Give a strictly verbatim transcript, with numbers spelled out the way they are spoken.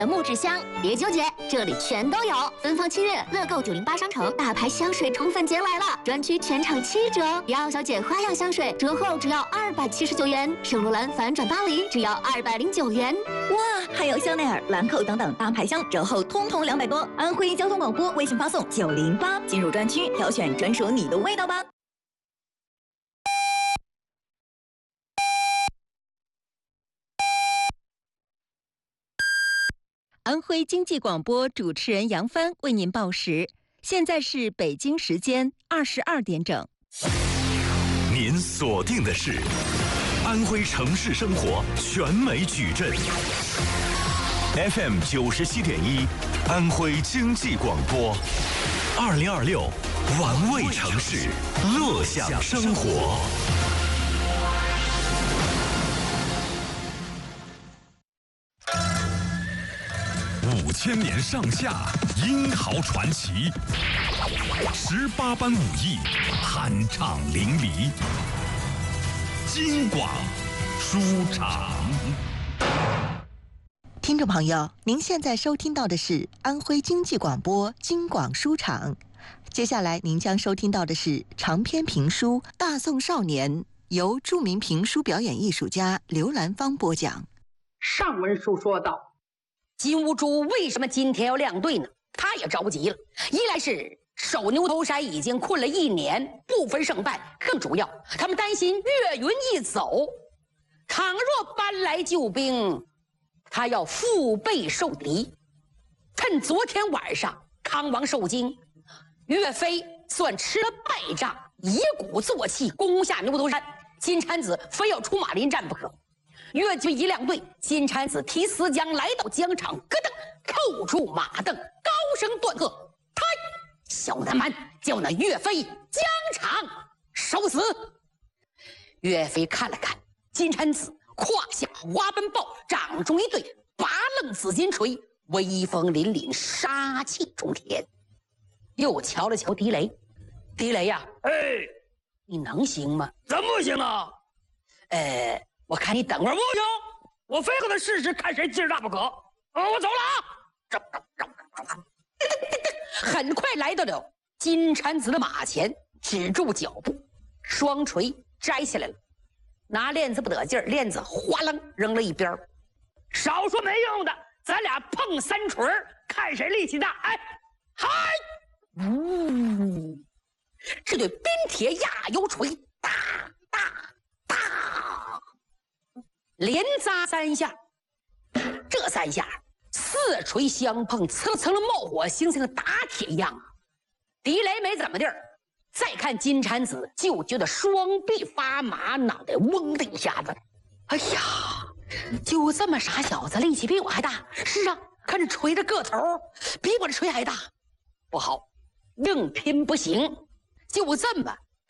木质香，别纠结，这里全都有。芬芳七月，乐购九零八商城大牌香水宠粉节来了，专区全场七折。杨小姐花样香水折后只要二百七十九元，圣罗兰反转巴黎只要二百零九元。 哇，还有香奈儿、兰蔻等等大牌香折后通通两百多。安徽交通广播微信发送九零八，进入专区挑选专属你的味道吧。 安徽经济广播主持人杨帆为您报时，现在是北京时间二十二点整。 您锁定的是安徽城市生活全美矩阵 F M 九十七点一，安徽经济广播，二零二六玩味城市，乐享生活。五千年上下，英豪传奇；十八般武艺，酣畅淋漓。京广书场。 听众朋友，您现在收听到的是安徽经济广播京广书场。接下来您将收听到的是长篇评书《大宋少年》，由著名评书表演艺术家刘兰芳播讲。 上文书说到，金兀术为什么今天要亮队呢？他也着急了，一来是守牛头山已经困了一年，不分胜败，更主要他们担心岳云一走，倘若搬来救兵，他要腹背受敌。趁昨天晚上康王受惊，岳飞算吃了败仗，一鼓作气攻下牛头山，金蝉子非要出马临战不可。岳军一亮队，金蝉子提丝将来到疆场，咯噔扣住马镫，高声断喝：“开！小南蛮，叫那岳飞疆场受死！”岳飞看了看金蝉子，胯下花奔豹，掌中一对拔楞紫金锤，威风凛凛，杀气冲天。又瞧了瞧狄雷，狄雷呀， 哎， 你能行吗？ 怎么不行啊？ 呃。我看你等会儿不行，我非和他试试，看谁劲儿大不可。啊，我走了啊！ 很快来到了金蝉子的马前，止住脚步，双锤摘下来了，拿链子不得劲儿，链子哗楞扔了一边。 少说没用的，咱俩碰三锤，看谁力气大。哎，嗨！ 呜，这对冰铁压油锤，哒哒哒。连扎三下，这三下四锤相碰，呲成了冒火星，像个打铁一样啊！狄雷没怎么地儿，再看金蝉子，就觉得双臂发麻，脑袋嗡的一下子，哎呀，就这么傻小子，力气比我还大。是啊，看这锤的个头，比我的锤还大，不好，硬拼不行。就这么